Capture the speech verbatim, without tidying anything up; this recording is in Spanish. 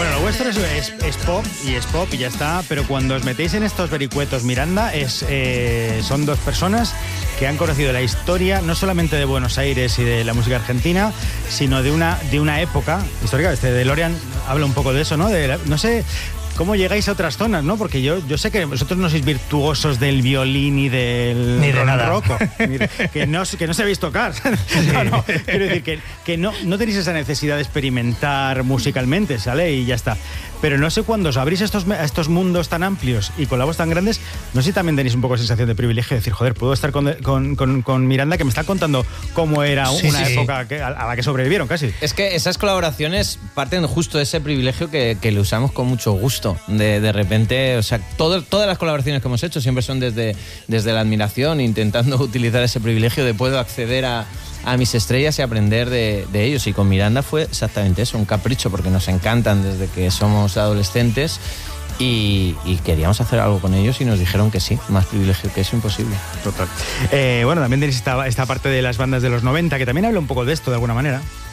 Bueno, lo vuestro es, es, es pop y es pop y ya está, pero cuando os metéis en estos vericuetos Miranda, es, eh, son dos personas que han conocido la historia no solamente de Buenos Aires y de la música argentina, sino de una, de una época histórica. Este DeLorean habla un poco de eso, ¿no? De la, no sé... ¿Cómo llegáis a otras zonas, no? Porque yo, yo sé que vosotros no sois virtuosos del violín y del ni de nada. Rocco, que no, que no sabéis tocar. No, no, quiero decir que, que no, no tenéis esa necesidad de experimentar musicalmente, ¿sale? Y ya está. Pero no sé, cuando os abrís a estos, a estos mundos tan amplios y con la voz tan grandes, no sé si también tenéis un poco de sensación de privilegio, de decir, joder, puedo estar con, con, con, con Miranda, que me está contando cómo era sí, una sí, época que, a la que sobrevivieron casi. Es que esas colaboraciones parten justo de ese privilegio que, que le usamos con mucho gusto. De, de repente, o sea, todo, todas las colaboraciones que hemos hecho siempre son desde, desde la admiración, intentando utilizar ese privilegio de puedo acceder a, a mis estrellas y aprender de, de ellos. Y con Miranda fue exactamente eso, un capricho, porque nos encantan desde que somos adolescentes y, y queríamos hacer algo con ellos y nos dijeron que sí, más privilegio que eso imposible. Total. Eh, bueno, también tenéis esta, esta parte de las bandas de los noventa, que también habla un poco de esto de alguna manera.